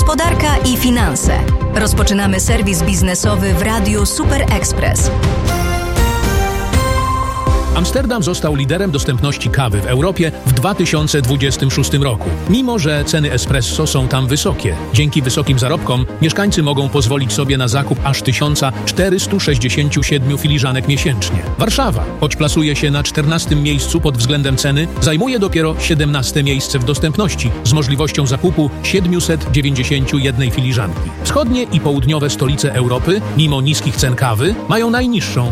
Gospodarka i finanse. Rozpoczynamy serwis biznesowy w Radiu Super Express. Amsterdam został liderem dostępności kawy w Europie w 2026 roku. Mimo że ceny espresso są tam wysokie, dzięki wysokim zarobkom mieszkańcy mogą pozwolić sobie na zakup aż 1467 filiżanek miesięcznie. Warszawa, choć plasuje się na 14. miejscu pod względem ceny, zajmuje dopiero 17. miejsce w dostępności z możliwością zakupu 791 filiżanki. Wschodnie i południowe stolice Europy, mimo niskich cen kawy, mają najniższą